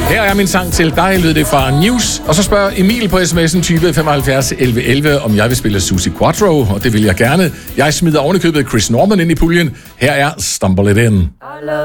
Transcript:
Her er min sang til dig, lød det fra News. Og så spørger Emil på sms'en 20 75 11 11, om jeg vil spille Suzi Quatro, og det vil jeg gerne. Jeg smider ovenikøbet Chris Norman ind i puljen. Her er Stumble It In.